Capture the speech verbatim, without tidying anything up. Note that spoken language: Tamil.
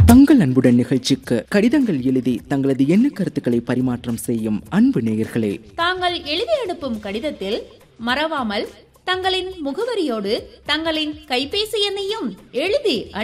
தங்கள் அன்புடன் நிகழ்ச்சிக்கு கடிதங்கள் எழுதி தங்களது எண்ண கருத்துக்களை பரிமாற்றம் செய்யும் அன்பு நேயர்களே, தாங்கள் எழுதி அனுப்பும் கடிதத்தில் மறவாமல் தங்களின் முகவரியோடு தங்களின் கைபேசி எண்ணையும் எழுதி